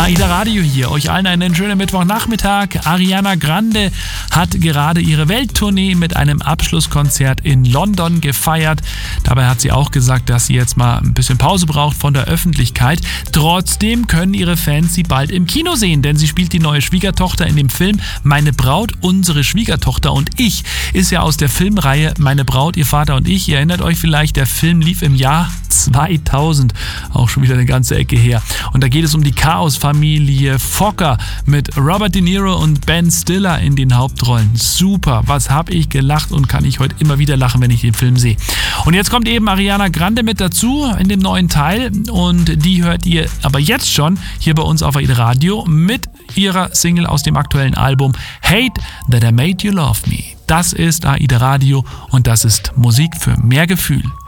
AIDA Radio hier. Euch allen einen schönen Mittwochnachmittag. Ariana Grande hat gerade ihre Welttournee mit einem Abschlusskonzert in London gefeiert. Dabei hat sie auch gesagt, dass sie jetzt mal ein bisschen Pause braucht von der Öffentlichkeit. Trotzdem können ihre Fans sie bald im Kino sehen, denn sie spielt die neue Schwiegertochter in dem Film Meine Braut, unsere Schwiegertochter und ich. Ist ja aus der Filmreihe Meine Braut, ihr Vater und ich. Ihr erinnert euch vielleicht, der Film lief im Jahr 2000, auch schon wieder eine ganze Ecke her. Und da geht es um die Chaosfamilie Fokker mit Robert De Niro und Ben Stiller in den Hauptrollen. Super, was habe ich gelacht und kann ich heute immer wieder lachen, wenn ich den Film sehe. Und jetzt kommt eben Ariana Grande mit dazu in dem neuen Teil und die hört ihr aber jetzt schon hier bei uns auf AIDA Radio mit ihrer Single aus dem aktuellen Album Hate That I Made You Love Me. Das ist AIDA Radio und das ist Musik für mehr Gefühl.